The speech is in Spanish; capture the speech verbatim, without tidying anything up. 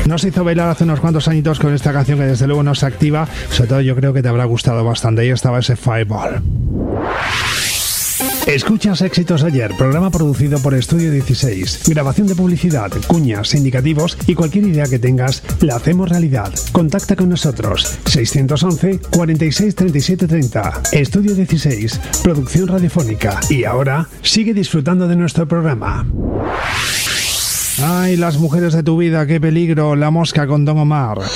Nos hizo bailar hace unos cuantos añitos con esta canción que desde luego nos activa. Sobre todo yo creo que te habrá gustado bastante. Ahí estaba ese Fireball. Escuchas Éxitos de Ayer, programa producido por Estudio dieciséis. Grabación de publicidad, cuñas, indicativos y cualquier idea que tengas, la hacemos realidad. Contacta con nosotros. seiscientos once, cuarenta y seis, treinta y siete, treinta. Estudio dieciséis, producción radiofónica. Y ahora, sigue disfrutando de nuestro programa. Ay, las mujeres de tu vida, qué peligro. La Mosca con Don Omar.